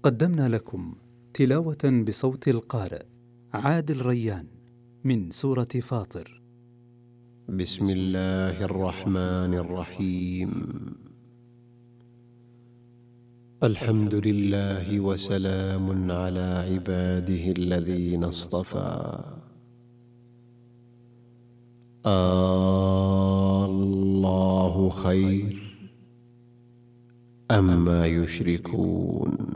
قدمنا لكم تلاوة بصوت القارئ عادل ريان من سورة فاطر. بسم الله الرحمن الرحيم. الحمد لله وسلام على عباده الذين اصطفى. الله خير أما يشركون.